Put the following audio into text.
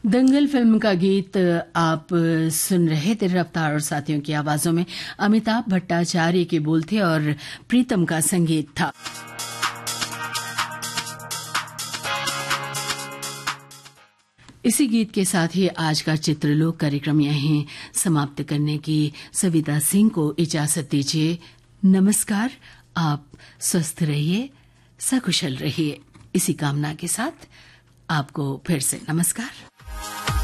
दंगल film का गीत आप सुन रहे थे रफ्तार और साथियों की आवाजों में। अमिताभ भट्टाचार्य के बोल थे और प्रीतम का संगीत था। इसी गीत के साथ ही आज का चित्रलोक कार्यक्रम यहीं समाप्त करने की सविता सिंह को इजाजत दीजिए। नमस्कार। आप स्वस्थ रहिए, सकुशल रहिए। इसी कामना के साथ आपको फिर से नमस्कार।